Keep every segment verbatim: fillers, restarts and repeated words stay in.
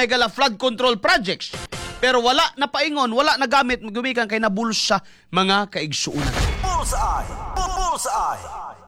may gala flood control projects. Pero wala na paingon, wala na gamit, gumikan kay nabulsa mga kaigsuunan. Bullseye! Bullseye!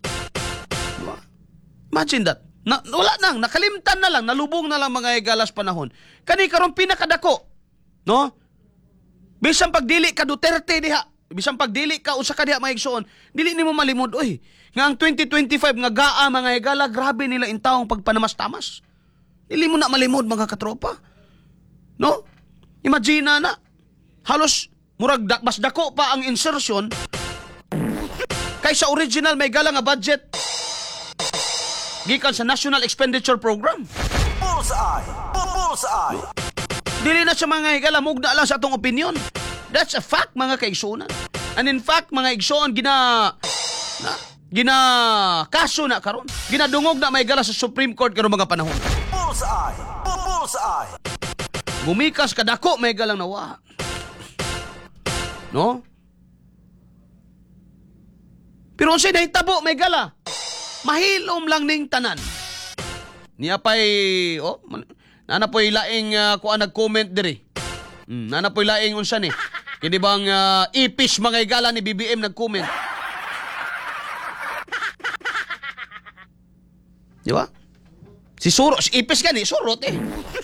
Imagine that. Na, wala nang, nakalimtan na lang, nalubong na lang mga igalas panahon. Kani karon pinakadako, no? Bisan pagdili ka Duterte diha, bisan pagdili ka usa ka diha mga igsuon, dili nimo malimod oy. Nga ang twenty twenty-five nga gaa mga igala, grabe nila intawong pagpanamas-tamas. Dili mo na malimod mga katropa. No? Imagine na, halos murag da, mas dako pa ang insertion kaysa original may gala nga budget gikan sa National Expenditure Program. Bullseye! Bullseye! Dili na sa mga higala, mugna lang sa atong opinion. That's a fact, mga kaigsuonan. And in fact, mga igsuon, gina... Na, gina... kaso na karon. Ginadungog na may higala sa Supreme Court karon mga panahon. Bullseye! Bullseye! Gumikas kadako may higala nawa. No? Pero unsay nahitabo may higala? Mahilom lang ning tanan. Niya pa'y, oh, nana po'y laing uh, kuan nag-comment diri. Mm, nana po'y laing unsa ni. Kini bang uh, ipis mga igala ni B B M nag-comment. Di ba? Si Surot, si ipis ka ni, Surot eh.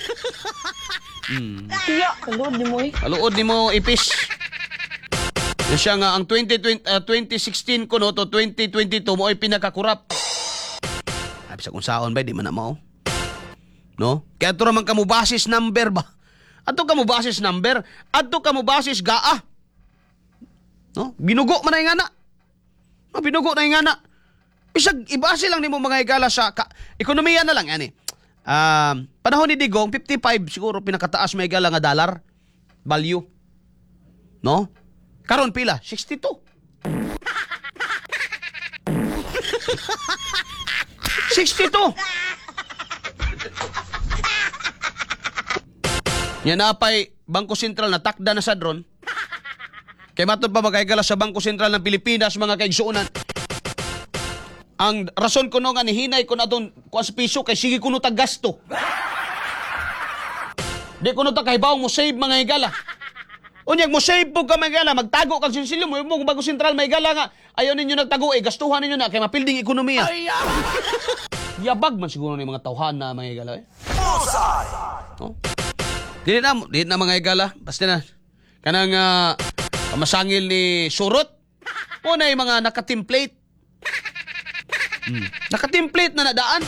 mm. Tiya, kaluod ni mo eh. Kaluod ni mo ipis. Yan siya nga, ang twenty twenty, uh, twenty sixteen ko no, to twenty twenty-two mo ay pinakakurap. Sa kung saon ba, di man na mo. No? Kaya ito naman kamo basis number ba? Ato kamo basis number, ato kamo basis gaa. No? Binugo man na yung ana. No, binugo na yung ana. Isag, ibase lang ni mo mga igala sa ka- ekonomiya na lang. Yan eh. Um, panahon ni Digong, fifty-five siguro pinakataas may igala nga dollar. Value. No? Karon pila? sixty-two. sixty-two. Yan na pa'y Bangko Sentral na takda na sa drone. Kaya matod pa magkaigala sa Bangko Sentral ng Pilipinas, mga kaigsuunan. Ang rason ko no nga ni hinay ko na itong kuas piso kay sige kuno tag gasto. Di kuno tag kahibaw mo save mga igala. Unyag mo save po ka mga igala, magtago kang sinsilyo mo, mo Bangko Sentral mga igala nga, ayaw ninyo nagtago eh, gastuhan ninyo na kay mapilding ekonomiya. Yabag man siguro ni mga tawhan na mga igala eh. Bullseye! No? Dili na, dili na mga igala. Basta na. Kanang uh, pamasangil ni Surot. O na yung mga nakatemplate. Hmm. Nakatemplate na nadaan.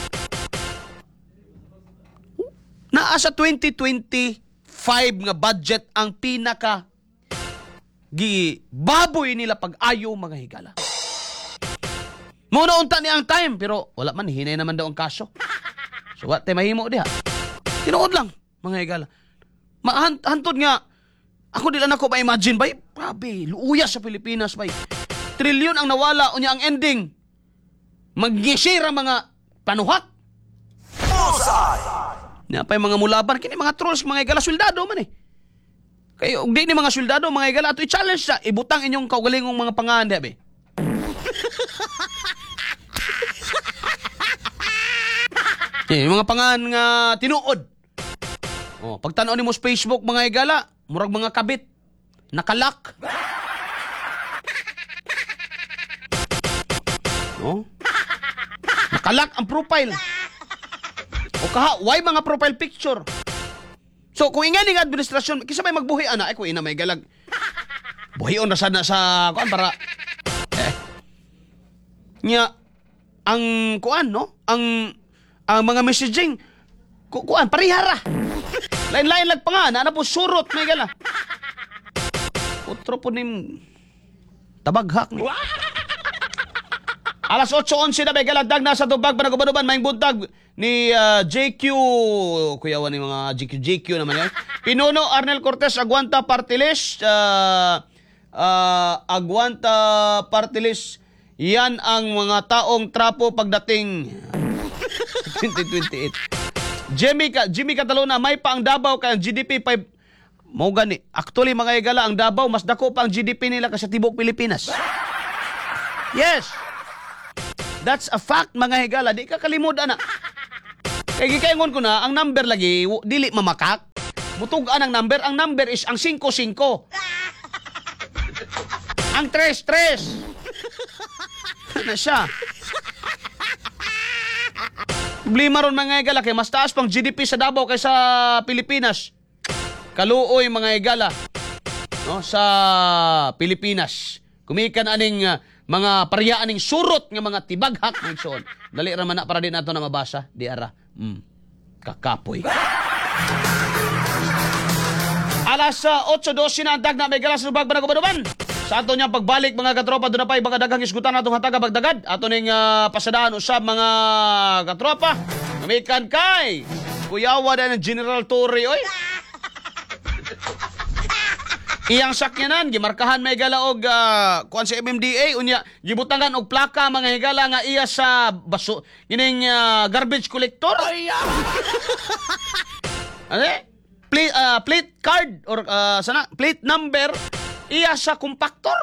Naa sa twenty twenty-five nga budget ang pinaka gibaboy nila pag-ayo mga higala. Muna unta ni ang time, pero wala man, hinay naman daw ang kaso. So, what tayo mahimo diha? Tinuod lang, mga higala. Mahantod nga, ako di lang ako ma-imagine, bay, grabe, luuya sa Pilipinas, bay. Trilyon ang nawala, unya ang ending. Mag-share mga panuhat. Bullseye! Nga pa yung mga mulaban, kini mga trolls, mga higala, swildado man eh. Kayo, di ni mga swildado, mga higala, ato i-challenge sa, ibutang inyong kaugalingong mga panganda, bay. Eh, mga pangan nga tinuod. Oh, pagtanaw ni mo sa Facebook mga igala, murag mga kabit, nakalak. No? Nakalak ang profile. O kaha, why mga profile picture? So, kung ingani nga administrasyon, kisa may magbuhi ana, ay kung ina may galag. Buhion na sana sa kuan para eh. Nya ang kuan no? Ang ang mga messaging ku kuan parihara. Lain-lain lag pa nga, na po surot may gala. Otro po nim tabaghak ni. Alas eight eleven na may galagdag na sa tubag panaguban-uban maing buntag ni uh, J Q kuyawan ni mga J Q J Q naman yan. Pinuno Arnel Cortez Aguanta Party List uh, uh, Aguanta Party List. Yan ang mga taong trapo pagdating twenty twenty-eight. Jimmy, Jimmy Catalona, may pa ang Davao kay ang G D P five. Mo gani. Actually, mga igala, ang Davao, mas dako pa ang G D P nila kasi tibok Pilipinas. Yes! That's a fact, mga higala. Di ka kalimod, ana. Kaya gikaingon ko na, ang number lagi, dili mamakak. Mutugaan ang number. Ang number is ang five five. Ang three three. Ano siya? Problema ron mga igala kay mas taas pang G D P sa Davao kaysa Pilipinas. Kaluoy mga igala, no, sa Pilipinas. Kumikan aning uh, mga paryaan ning surot nga mga tibaghak ng igsoon. Dali ra man na para din nato na mabasa, di ara. Mm. Kakapoy. Alas uh, eight twelve na ang dag na may galas ng bagbanag-ubanuban. Sa ato niyang pagbalik mga katropa, doon na pa mga daghang isgutan atong hataga bagdagad. Ato ning uh, pasadaan usab mga katropa. Kumikan kay kuyawa na ng General Torre, oy. Iyang sakyanan gimarkahan may higala og uh, kuan sa M M D A unya gibutangan og plaka mga higala nga iya sa baso ining uh, garbage collector. Ano? Plate uh, plate card or uh, sana plate number iya sa compactor.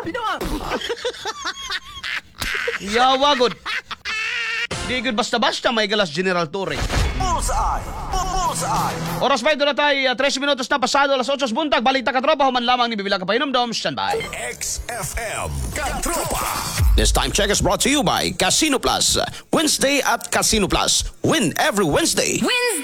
Yawa gud. Di gud basta-basta may galas General Torre. Bullseye! Bullseye! Oras ba ito na tayo, uh, thirty minutos na pasado, alas eight buntag, balik ta katropa, human lamang ni Bibila Kapahinomdom, standby. X F M Katropa. This time check is brought to you by Casino Plus. Wednesday at Casino Plus. Win every Wednesday. Wednesday.